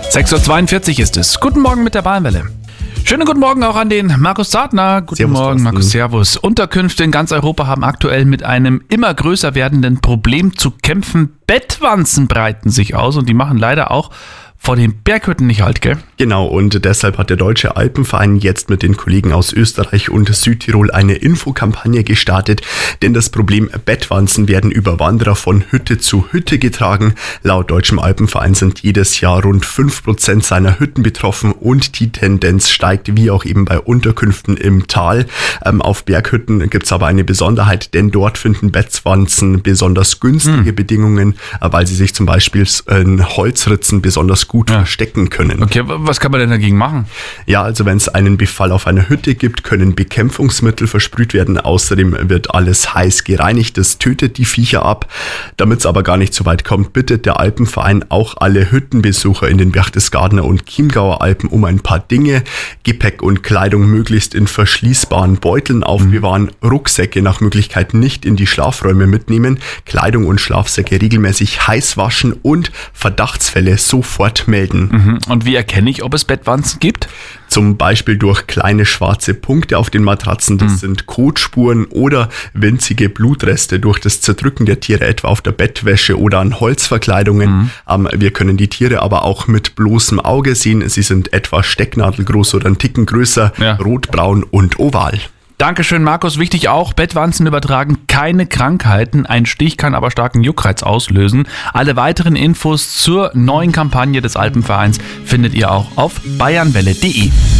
6.42 Uhr ist es. Guten Morgen mit der Bayernwelle. Schönen guten Morgen auch an den Markus Zartner. Guten Servus, Morgen, Markus, servus. Unterkünfte in ganz Europa haben aktuell mit einem immer größer werdenden Problem zu kämpfen. Bettwanzen breiten sich aus und die machen leider auch vor den Berghütten nicht halt, gell? Genau, und deshalb hat der Deutsche Alpenverein jetzt mit den Kollegen aus Österreich und Südtirol eine Infokampagne gestartet, denn das Problem Bettwanzen werden über Wanderer von Hütte zu Hütte getragen. Laut Deutschem Alpenverein sind jedes Jahr rund 5% seiner Hütten betroffen und die Tendenz steigt, wie auch eben bei Unterkünften im Tal. Auf Berghütten gibt es aber eine Besonderheit, denn dort finden Bettwanzen besonders günstige Bedingungen, weil sie sich zum Beispiel in Holzritzen besonders gut verstecken können. Okay, was kann man denn dagegen machen? Ja, also wenn es einen Befall auf einer Hütte gibt, können Bekämpfungsmittel versprüht werden. Außerdem wird alles heiß gereinigt. Das tötet die Viecher ab. Damit es aber gar nicht so weit kommt, bittet der Alpenverein auch alle Hüttenbesucher in den Berchtesgadener und Chiemgauer Alpen um ein paar Dinge. Gepäck und Kleidung möglichst in verschließbaren Beuteln aufbewahren, Rucksäcke nach Möglichkeit nicht in die Schlafräume mitnehmen, Kleidung und Schlafsäcke regelmäßig heiß waschen und Verdachtsfälle sofort melden. Und wie erkenne ich, ob es Bettwanzen gibt? Zum Beispiel durch kleine schwarze Punkte auf den Matratzen, das sind Kotspuren oder winzige Blutreste durch das Zerdrücken der Tiere, etwa auf der Bettwäsche oder an Holzverkleidungen. Wir können die Tiere aber auch mit bloßem Auge sehen. Sie sind etwa stecknadelgroß oder einen Ticken größer, rotbraun und oval. Dankeschön, Markus. Wichtig auch, Bettwanzen übertragen keine Krankheiten. Ein Stich kann aber starken Juckreiz auslösen. Alle weiteren Infos zur neuen Kampagne des Alpenvereins findet ihr auch auf bayernwelle.de.